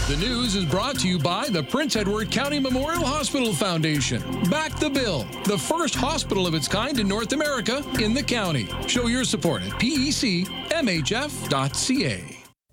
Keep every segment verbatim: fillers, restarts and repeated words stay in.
The news is brought to you by the Prince Edward County Memorial Hospital Foundation. Back the Bill, the first hospital of its kind in North America in the county. Show your support at P E C M H F dot C A.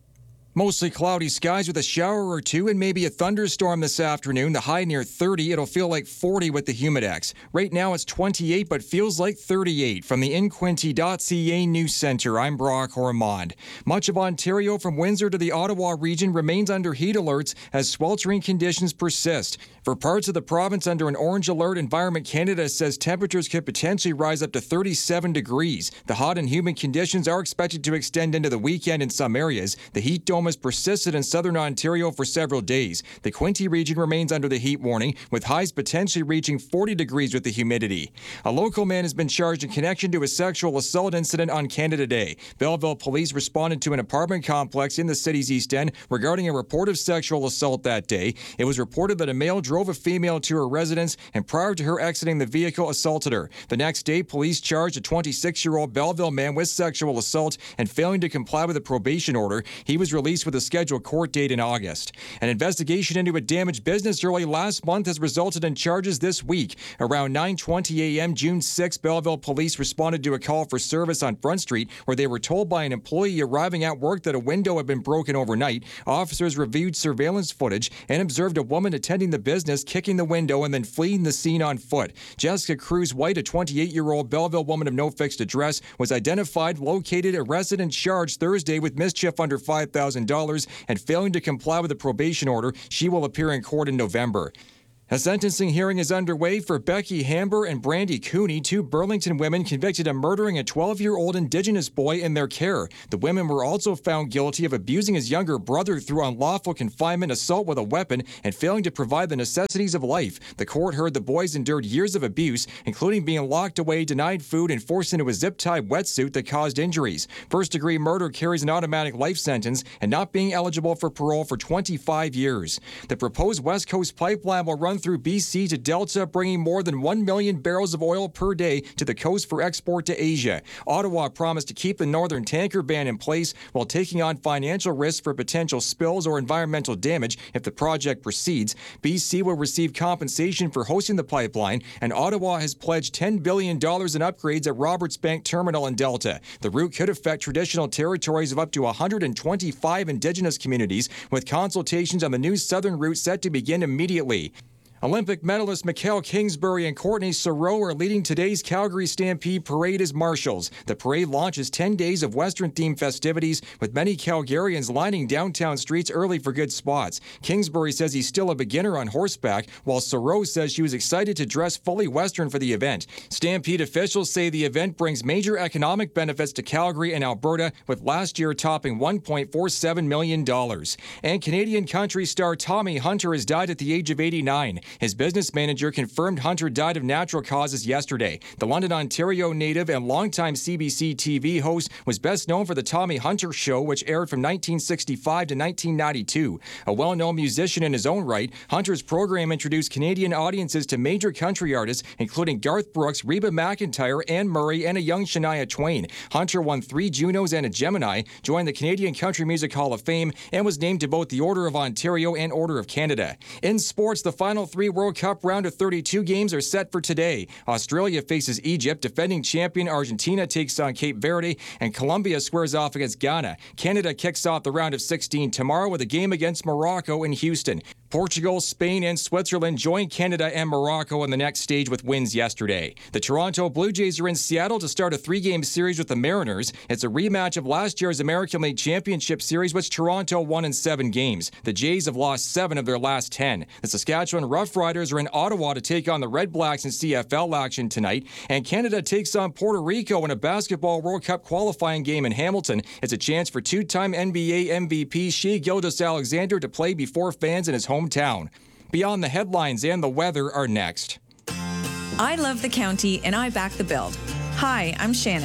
Mostly cloudy skies with a shower or two and maybe a thunderstorm this afternoon. The high near thirty. It'll feel like forty with the Humidex. Right now it's twenty-eight, but feels like thirty-eight. From the in quinte dot C A News Center, I'm Brock Ormond. Much of Ontario from Windsor to the Ottawa region remains under heat alerts as sweltering conditions persist. For parts of the province under an orange alert, Environment Canada says temperatures could potentially rise up to thirty-seven degrees. The hot and humid conditions are expected to extend into the weekend in some areas. The heat dome has persisted in southern Ontario for several days. The Quinte region remains under the heat warning, with highs potentially reaching forty degrees with the humidity. A local man has been charged in connection to a sexual assault incident on Canada Day. Belleville police responded to an apartment complex in the city's East End regarding a report of sexual assault that day. It was reported that a male drove a female to her residence and prior to her exiting the vehicle assaulted her. The next day, police charged a twenty-six-year-old Belleville man with sexual assault and failing to comply with a probation order. He was released with a scheduled court date in August. An investigation into a damaged business early last month has resulted in charges this week. Around nine twenty a.m. June sixth, Belleville police responded to a call for service on Front Street where they were told by an employee arriving at work that a window had been broken overnight. Officers reviewed surveillance footage and observed a woman attending the business kicking the window and then fleeing the scene on foot. Jessica Cruz White, a twenty-eight-year-old Belleville woman of no fixed address, was identified, located, arrested, and charged Thursday with mischief under five thousand dollars and failing to comply with a probation order. She will appear in court in November. A sentencing hearing is underway for Becky Hamber and Brandy Cooney, two Burlington women convicted of murdering a twelve-year-old Indigenous boy in their care. The women were also found guilty of abusing his younger brother through unlawful confinement, assault with a weapon, and failing to provide the necessities of life. The court heard the boys endured years of abuse, including being locked away, denied food, and forced into a zip-tied wetsuit that caused injuries. First-degree murder carries an automatic life sentence and not being eligible for parole for twenty-five years. The proposed West Coast pipeline will run through B C to Delta, bringing more than one million barrels of oil per day to the coast for export to Asia. Ottawa promised to keep the northern tanker ban in place while taking on financial risks for potential spills or environmental damage if the project proceeds. B C will receive compensation for hosting the pipeline, and Ottawa has pledged ten billion dollars in upgrades at Roberts Bank Terminal in Delta. The route could affect traditional territories of up to one hundred twenty-five Indigenous communities, with consultations on the new southern route set to begin immediately. Olympic medalist Mikhail Kingsbury and Courtney Saroux are leading today's Calgary Stampede Parade as marshals. The parade launches ten days of Western-themed festivities, with many Calgarians lining downtown streets early for good spots. Kingsbury says he's still a beginner on horseback, while Saroux says she was excited to dress fully Western for the event. Stampede officials say the event brings major economic benefits to Calgary and Alberta, with last year topping one point four seven million dollars. And Canadian country star Tommy Hunter has died at the age of eighty-nine. His business manager confirmed Hunter died of natural causes yesterday. The London, Ontario native and longtime C B C T V host was best known for the Tommy Hunter Show, which aired from nineteen sixty-five to nineteen ninety-two. A well-known musician in his own right, Hunter's program introduced Canadian audiences to major country artists, including Garth Brooks, Reba McEntire, Anne Murray, and a young Shania Twain. Hunter won three Junos and a Gemini, joined the Canadian Country Music Hall of Fame, and was named to both the Order of Ontario and Order of Canada. In sports, the final three World Cup round of thirty-two games are set for today. Australia faces Egypt, defending champion Argentina takes on Cape Verde, and Colombia squares off against Ghana. Canada kicks off the round of sixteen tomorrow with a game against Morocco in Houston. Portugal, Spain, and Switzerland join Canada and Morocco on the next stage with wins yesterday. The Toronto Blue Jays are in Seattle to start a three-game series with the Mariners. It's a rematch of last year's American League Championship Series, which Toronto won in seven games. The Jays have lost seven of their last ten. The Saskatchewan Roughriders are in Ottawa to take on the Red Blacks in C F L action tonight. And Canada takes on Puerto Rico in a basketball World Cup qualifying game in Hamilton. It's a chance for two-time N B A M V P Shai Gilgeous-Alexander to play before fans in his home hometown. Beyond the headlines and the weather are next. I love the county and I back the build. Hi, I'm Shannon.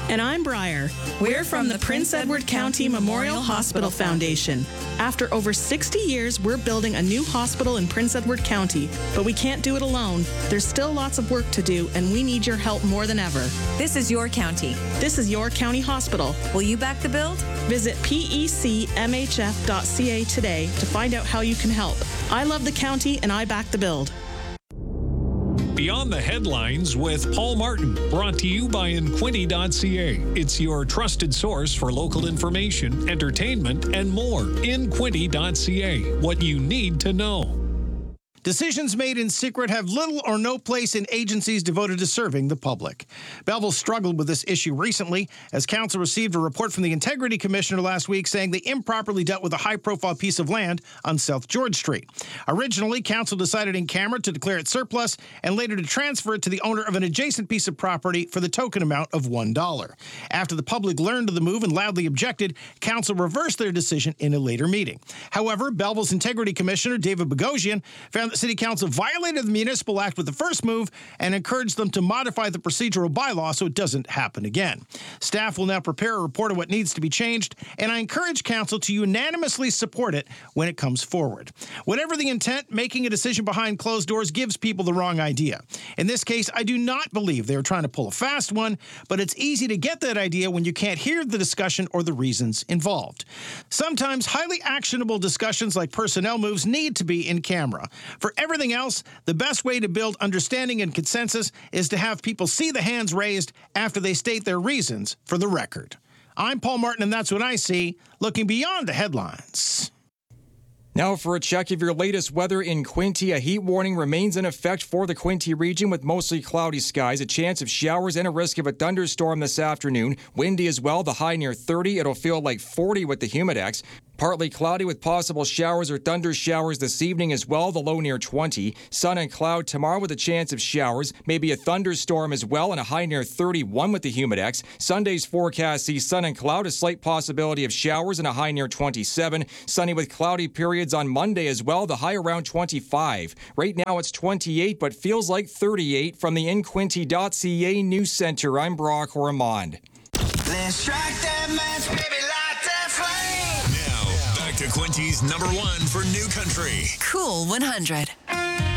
And I'm Briar. We're from the Prince Edward County Memorial Hospital Foundation. After over sixty years, we're building a new hospital in Prince Edward County, but we can't do it alone. There's still lots of work to do, and we need your help more than ever. This is your county. This is your county hospital. Will you back the build? Visit P E C M H F dot C A today to find out how you can help. I love the county, and I back the build. Beyond the Headlines with Paul Martin, brought to you by in quinte dot C A. It's your trusted source for local information, entertainment, and more. in quinte dot C A. What you need to know. Decisions made in secret have little or no place in agencies devoted to serving the public. Belleville struggled with this issue recently as council received a report from the Integrity Commissioner last week saying they improperly dealt with a high-profile piece of land on South George Street. Originally, council decided in camera to declare it surplus and later to transfer it to the owner of an adjacent piece of property for the token amount of one dollar. After the public learned of the move and loudly objected, council reversed their decision in a later meeting. However, Belleville's Integrity Commissioner, David Bogosian, found that City Council violated the Municipal Act with the first move and encouraged them to modify the procedural bylaw so it doesn't happen again. Staff will now prepare a report of what needs to be changed, and I encourage Council to unanimously support it when it comes forward. Whatever the intent, making a decision behind closed doors gives people the wrong idea. In this case, I do not believe they are trying to pull a fast one, but it's easy to get that idea when you can't hear the discussion or the reasons involved. Sometimes highly actionable discussions like personnel moves need to be in camera. For everything else, the best way to build understanding and consensus is to have people see the hands raised after they state their reasons for the record. I'm Paul Martin, and that's what I see, looking beyond the headlines. Now for a check of your latest weather in Quinte. A heat warning remains in effect for the Quinte region with mostly cloudy skies, a chance of showers and a risk of a thunderstorm this afternoon. Windy as well, the high near thirty. It'll feel like forty with the humidex. Partly cloudy with possible showers or thunder showers this evening as well, the low near twenty. Sun and cloud tomorrow with a chance of showers, maybe a thunderstorm as well, and a high near thirty-one with the humidex. Sunday's forecast sees sun and cloud, a slight possibility of showers, and a high near twenty-seven. Sunny with cloudy periods on Monday as well, the high around twenty-five. Right now it's twenty-eight, but feels like thirty-eight. From the in quinte dot C A News Center, I'm Brock Ormond. Let's strike that match, baby, light that flame. Now, back to Quinte's number one for New Country. Cool one hundred.